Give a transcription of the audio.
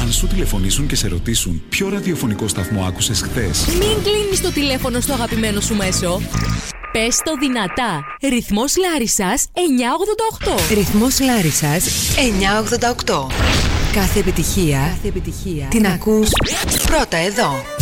Αν σου τηλεφωνήσουν και σε ρωτήσουν ποιο ραδιοφωνικό σταθμό άκουσες χθες, μην κλείνεις το τηλέφωνο στο αγαπημένο σου μέσο. Πες το δυνατά. Ρυθμός Λάρισσας 988. Ρυθμός Λάρισσας 988. Κάθε επιτυχία την ακούς πρώτα εδώ.